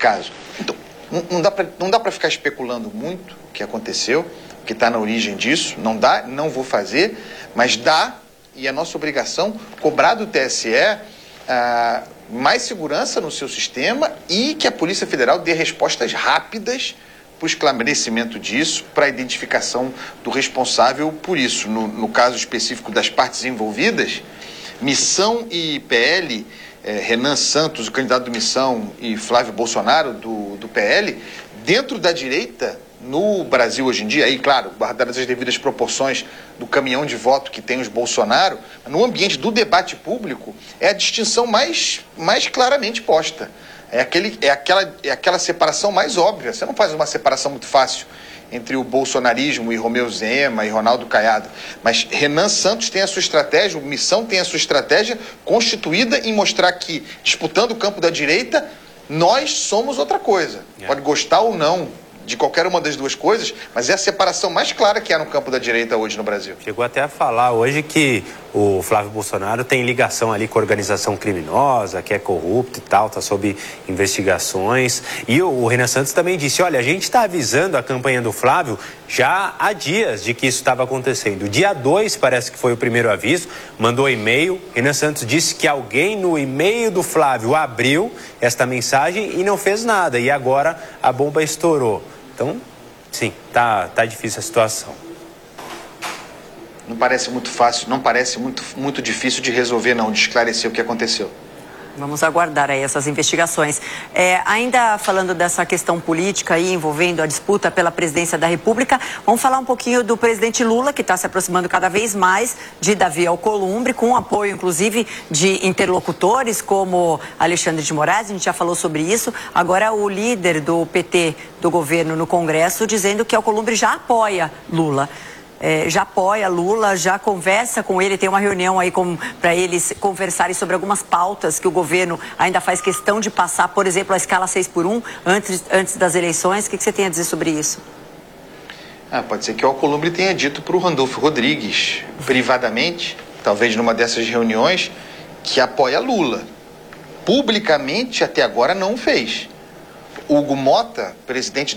caso. Então, não dá para ficar especulando muito o que aconteceu, o que está na origem disso. Não dá, não vou fazer, mas dá, e é nossa obrigação, cobrar do TSE mais segurança no seu sistema e que a Polícia Federal dê respostas rápidas para o esclarecimento disso, para a identificação do responsável por isso. No caso específico das partes envolvidas, Missão e PL, Renan Santos, o candidato do Missão, e Flávio Bolsonaro, do PL, dentro da direita, no Brasil hoje em dia, aí, claro, guardadas as devidas proporções do caminhão de voto que tem os Bolsonaro, no ambiente do debate público, é a distinção mais claramente posta. É aquela separação mais óbvia. Você não faz uma separação muito fácil entre o bolsonarismo e Romeu Zema e Ronaldo Caiado. Mas Renan Santos tem a sua estratégia, o Missão tem a sua estratégia constituída em mostrar que, disputando o campo da direita, nós somos outra coisa. Pode gostar ou não de qualquer uma das duas coisas, mas é a separação mais clara que há no campo da direita hoje no Brasil. Chegou até a falar hoje que o Flávio Bolsonaro tem ligação ali com a organização criminosa, que é corrupto e tal, está sob investigações. E o Renan Santos também disse, olha, a gente está avisando a campanha do Flávio já há dias de que isso estava acontecendo. Dia 2 parece que foi o primeiro aviso, mandou e-mail. Renan Santos disse que alguém no e-mail do Flávio abriu esta mensagem e não fez nada. E agora a bomba estourou. Então, sim, tá difícil a situação. Não parece muito fácil, não parece muito difícil de resolver, não, de esclarecer o que aconteceu. Vamos aguardar aí essas investigações. Ainda falando dessa questão política aí, envolvendo a disputa pela presidência da República, vamos falar um pouquinho do presidente Lula, que está se aproximando cada vez mais de Davi Alcolumbre, com apoio, inclusive, de interlocutores como Alexandre de Moraes, a gente já falou sobre isso. Agora o líder do PT do governo no Congresso dizendo que Alcolumbre já apoia Lula. Já apoia Lula, já conversa com ele, tem uma reunião aí para eles conversarem sobre algumas pautas que o governo ainda faz questão de passar, por exemplo, a escala 6x1 antes das eleições. O que você tem a dizer sobre isso? Pode ser que o Alcolumbre tenha dito para o Randolfo Rodrigues, privadamente, talvez numa dessas reuniões, que apoia Lula. Publicamente, até agora, não o fez. Hugo Mota, presidente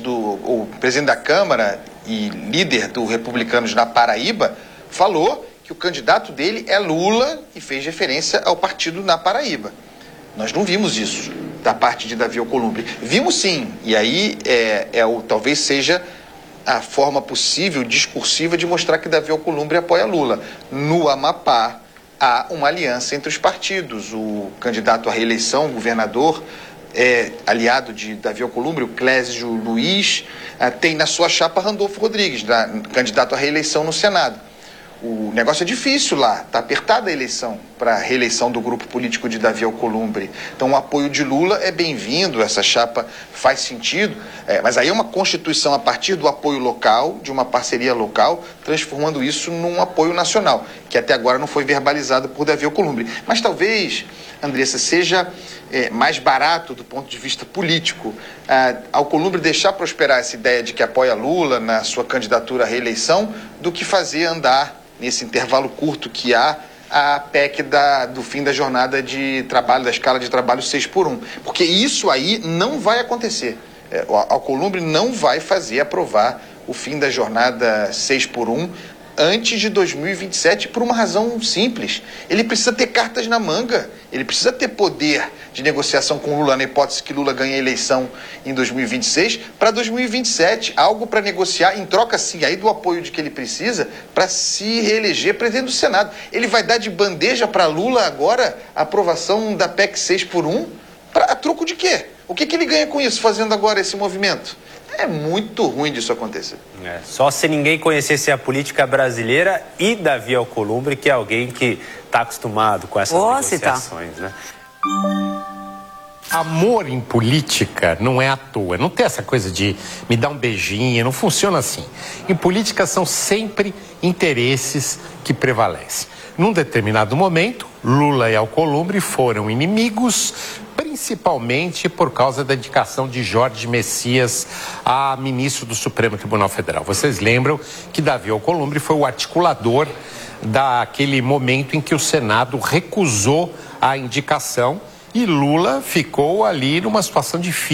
da Câmara e líder do Republicanos na Paraíba, falou que o candidato dele é Lula e fez referência ao partido na Paraíba. Nós não vimos isso da parte de Davi Alcolumbre. Vimos sim, e aí talvez seja a forma possível, discursiva, de mostrar que Davi Alcolumbre apoia Lula. No Amapá, há uma aliança entre os partidos. O candidato à reeleição, o governador, aliado de Davi Alcolumbre, o Clésio Luiz, tem na sua chapa Randolfo Rodrigues, candidato à reeleição no Senado. O negócio é difícil lá, está apertada a eleição para a reeleição do grupo político de Davi Alcolumbre. Então o apoio de Lula é bem-vindo, essa chapa faz sentido, mas aí é uma constituição a partir do apoio local, de uma parceria local, transformando isso num apoio nacional, que até agora não foi verbalizado por Davi Alcolumbre. Mas talvez, Andressa, seja mais barato do ponto de vista político Alcolumbre deixar prosperar essa ideia de que apoia Lula na sua candidatura à reeleição do que fazer andar nesse intervalo curto que há a PEC do fim da jornada de trabalho, da escala de trabalho 6x1. Porque isso aí não vai acontecer. O Alcolumbre não vai aprovar o fim da jornada 6x1 antes de 2027 por uma razão simples. Ele precisa ter cartas na manga, ele precisa ter poder de negociação com Lula na hipótese que Lula ganhe a eleição em 2026 para 2027, algo para negociar em troca sim aí do apoio de que ele precisa para se reeleger presidente do Senado. Ele vai dar de bandeja para Lula agora a aprovação da PEC 6x1 a troco de quê? O que ele ganha com isso, fazendo agora esse movimento? É muito ruim disso acontecer. Só se ninguém conhecesse a política brasileira e Davi Alcolumbre, que é alguém que está acostumado com essas negociações, né? Amor em política não é à toa. Não tem essa coisa de me dar um beijinho, não funciona assim. Em política são sempre interesses que prevalecem. Num determinado momento, Lula e Alcolumbre foram inimigos, principalmente por causa da indicação de Jorge Messias a ministro do Supremo Tribunal Federal. Vocês lembram que Davi Alcolumbre foi o articulador daquele momento em que o Senado recusou a indicação e Lula ficou ali numa situação difícil,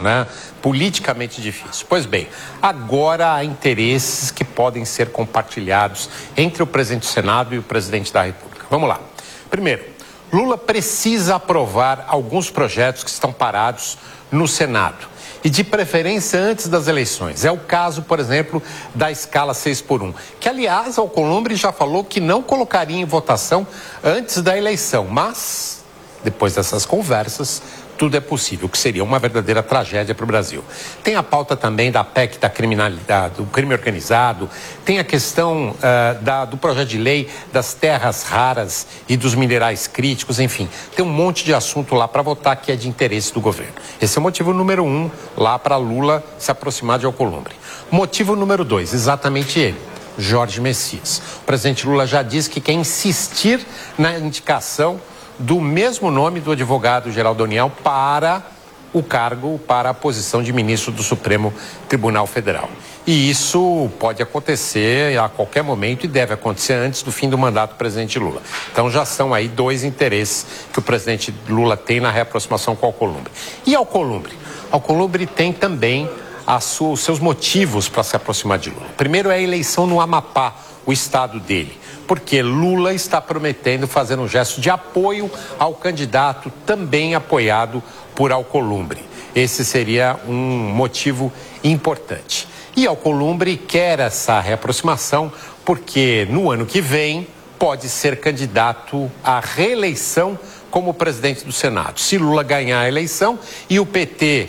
né? Politicamente difícil. Pois bem, agora há interesses que podem ser compartilhados entre o presidente do Senado e o presidente da República. Vamos lá. Primeiro, Lula precisa aprovar alguns projetos que estão parados no Senado. E de preferência antes das eleições. É o caso, por exemplo, da escala 6x1, que aliás Alcolumbre já falou que não colocaria em votação antes da eleição, mas depois dessas conversas tudo é possível, o que seria uma verdadeira tragédia para o Brasil. Tem a pauta também da PEC da criminalidade, do crime organizado, tem a questão do projeto de lei das terras raras e dos minerais críticos, enfim, tem um monte de assunto lá para votar que é de interesse do governo. Esse é o motivo número 1 lá para Lula se aproximar de Alcolumbre. Motivo número 2, exatamente ele, Jorge Messias. O presidente Lula já disse que quer insistir na indicação do mesmo nome do advogado-geral da União para o cargo, para a posição de ministro do Supremo Tribunal Federal. E isso pode acontecer a qualquer momento e deve acontecer antes do fim do mandato do presidente Lula. Então já são aí dois interesses que o presidente Lula tem na reaproximação com Alcolumbre. E Alcolumbre? Alcolumbre tem também os seus motivos para se aproximar de Lula. Primeiro é a eleição no Amapá, o estado dele. Porque Lula está prometendo fazer um gesto de apoio ao candidato também apoiado por Alcolumbre. Esse seria um motivo importante. E Alcolumbre quer essa reaproximação porque no ano que vem pode ser candidato à reeleição como presidente do Senado. Se Lula ganhar a eleição e o PT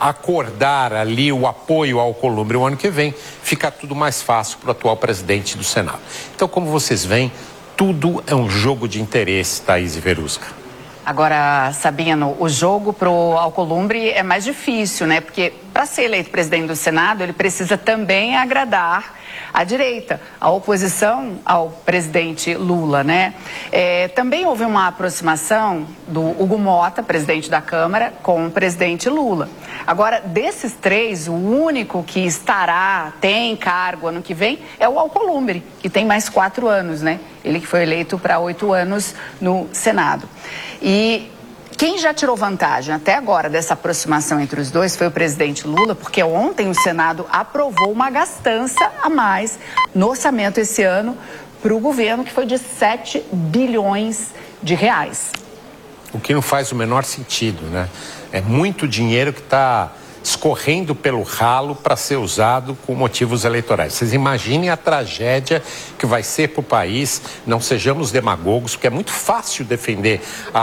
acordar ali o apoio ao Alcolumbre o ano que vem, fica tudo mais fácil para o atual presidente do Senado. Então, como vocês veem, tudo é um jogo de interesse, Thaís e Verusca. Agora, Sabino, o jogo para o Alcolumbre é mais difícil, né? Porque para ser eleito presidente do Senado, ele precisa também agradar a direita, a oposição ao presidente Lula, né? Também houve uma aproximação do Hugo Mota, presidente da Câmara, com o presidente Lula. Agora, desses três, o único que tem cargo ano que vem é o Alcolumbre, que tem mais 4 anos, né? Ele que foi eleito para 8 anos no Senado. E quem já tirou vantagem até agora dessa aproximação entre os dois foi o presidente Lula, porque ontem o Senado aprovou uma gastança a mais no orçamento esse ano para o governo, que foi de 7 bilhões de reais. O que não faz o menor sentido, né? É muito dinheiro que está escorrendo pelo ralo para ser usado com motivos eleitorais. Vocês imaginem a tragédia que vai ser para o país. Não sejamos demagogos, porque é muito fácil defender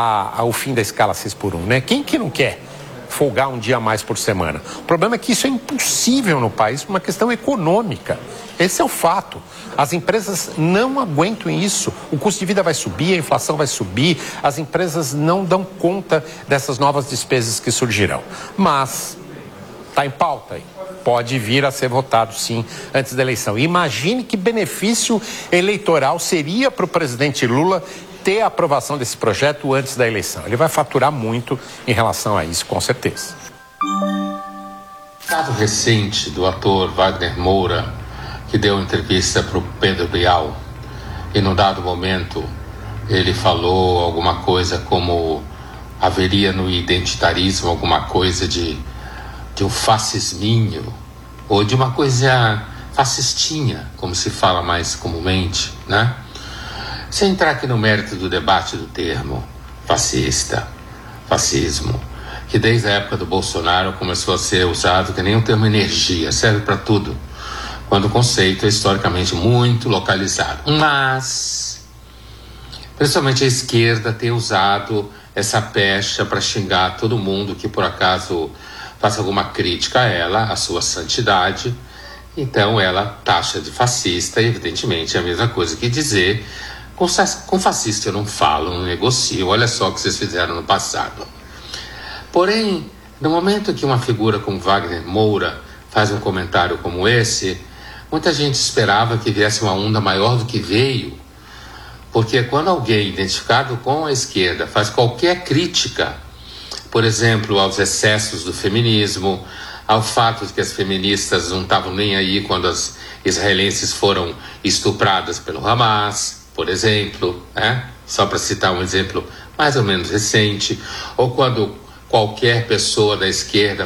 o fim da escala 6x1, né? Quem que não quer folgar um dia a mais por semana? O problema é que isso é impossível no país por uma questão econômica. Esse é o fato. As empresas não aguentam isso. O custo de vida vai subir, a inflação vai subir. As empresas não dão conta dessas novas despesas que surgirão. Mas está em pauta aí. Pode vir a ser votado, sim, antes da eleição. Imagine que benefício eleitoral seria para o presidente Lula ter a aprovação desse projeto antes da eleição. Ele vai faturar muito em relação a isso, com certeza. Caso recente do ator Wagner Moura, que deu entrevista para o Pedro Bial, e num dado momento ele falou alguma coisa como haveria no identitarismo alguma coisa de um fascisminho, ou de uma coisa fascistinha, como se fala mais comumente, né? Sem entrar aqui no mérito do debate do termo fascismo, que desde a época do Bolsonaro começou a ser usado que nem o termo energia, serve para tudo, quando o conceito é historicamente muito localizado. Mas, principalmente a esquerda tem usado essa pecha para xingar todo mundo que por acaso faça alguma crítica a ela, a sua santidade. Então ela taxa de fascista, e evidentemente é a mesma coisa que dizer com fascista eu não falo, não negocio, olha só o que vocês fizeram no passado. Porém, no momento que uma figura como Wagner Moura faz um comentário como esse, muita gente esperava que viesse uma onda maior do que veio, porque quando alguém identificado com a esquerda faz qualquer crítica, por exemplo, aos excessos do feminismo, ao fato de que as feministas não estavam nem aí quando as israelenses foram estupradas pelo Hamas, por exemplo, né? Só para citar um exemplo mais ou menos recente, ou quando qualquer pessoa da esquerda faz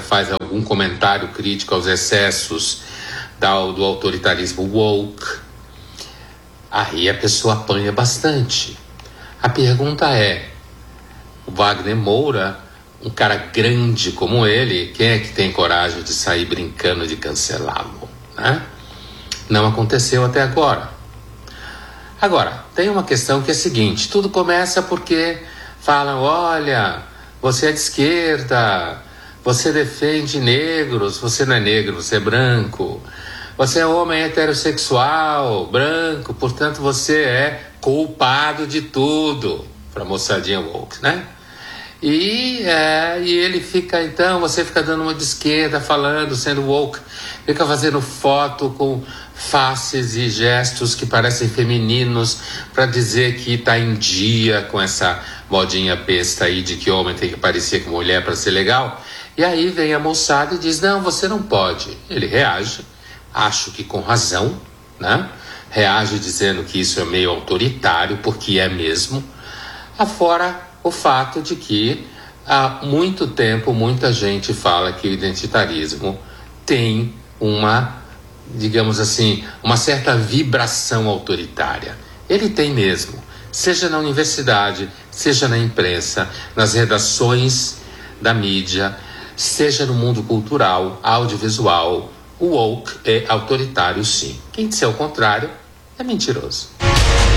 algum comentário crítico aos excessos do autoritarismo woke, aí a pessoa apanha bastante. A pergunta é, o Wagner Moura, um cara grande como ele, quem é que tem coragem de sair brincando de cancelá-lo, né? Não aconteceu até agora. Agora, tem uma questão que é a seguinte, tudo começa porque falam, olha, você é de esquerda, você defende negros, você não é negro, você é branco, você é homem heterossexual, branco, portanto você é culpado de tudo, para a moçadinha woke, né? E ele fica, então, você fica dando uma de esquerda, falando, sendo woke, fica fazendo foto com faces e gestos que parecem femininos para dizer que está em dia com essa modinha besta aí de que homem tem que parecer com mulher para ser legal. E aí vem a moçada e diz, não, você não pode. Ele reage, acho que com razão, né? Reage dizendo que isso é meio autoritário, porque é mesmo. Afora o fato de que há muito tempo muita gente fala que o identitarismo tem uma, digamos assim, uma certa vibração autoritária. Ele tem mesmo, seja na universidade, seja na imprensa, nas redações da mídia, seja no mundo cultural, audiovisual, o woke é autoritário sim. Quem disser o contrário é mentiroso.